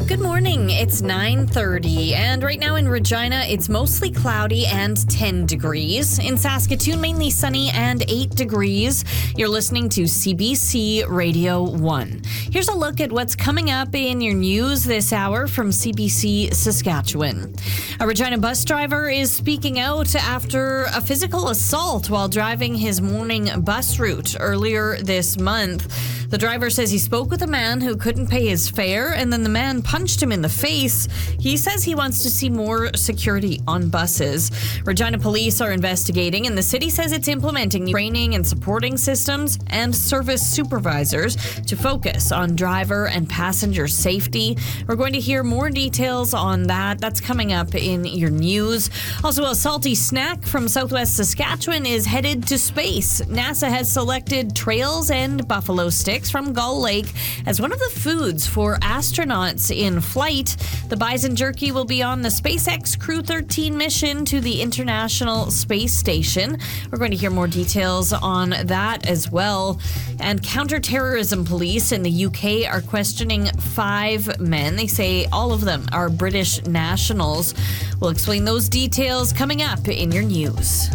Good morning. It's 9:30, and right now in Regina, it's mostly cloudy and 10 degrees. In Saskatoon, mainly sunny and 8 degrees. You're listening to CBC Radio 1. Here's a look at what's coming up in your news this hour from CBC Saskatchewan. A Regina bus driver is speaking out after a physical assault while driving his morning bus route earlier this month. The driver says he spoke with a man who couldn't pay his fare, and then the man punched him in the face. He says he wants to see more security on buses. Regina police are investigating, and the city says it's implementing training and supporting systems and service supervisors to focus on driver and passenger safety. We're going to hear more details on that. That's coming up in your news. Also, a salty snack from Southwest Saskatchewan is headed to space. NASA has selected trails and buffalo sticks from Gull Lake as one of the foods for astronauts in flight. The bison jerky will be on the SpaceX Crew 13 mission to the International Space Station. We're going to hear more details on that as well. And counterterrorism police in the UK are questioning 5 men. They say all of them are British nationals. We'll explain those details coming up in your news.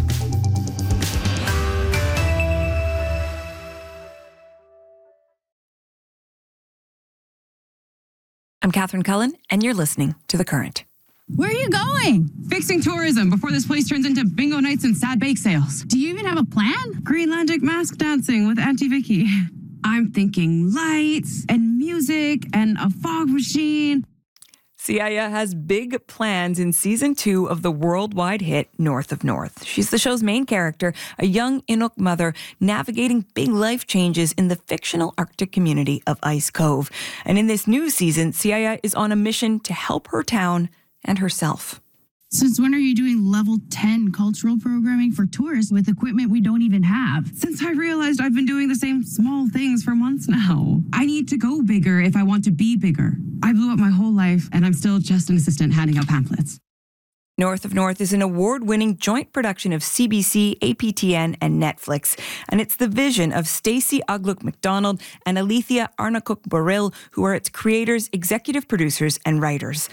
I'm Catherine Cullen, and you're listening to The Current. Where are you going? Fixing tourism before this place turns into bingo nights and sad bake sales. Do you even have a plan? Greenlandic mask dancing with Auntie Vicky. I'm thinking lights and music and a fog machine. Siaya has big plans in season 2 of the worldwide hit North of North. She's the show's main character, a young Inuk mother navigating big life changes in the fictional Arctic community of Ice Cove. And in this new season, Siaya is on a mission to help her town and herself. Since when are you doing level 10 cultural programming for tourists with equipment we don't even have? Since I realized I've been doing the same small things for months now. I need to go bigger if I want to be bigger. I blew up my whole life, and I'm still just an assistant handing out pamphlets. North of North is an award-winning joint production of CBC, APTN, and Netflix. And it's the vision of Stacey Ugluk McDonald and Alethea Arnacook Borrell, who are its creators, executive producers, and writers.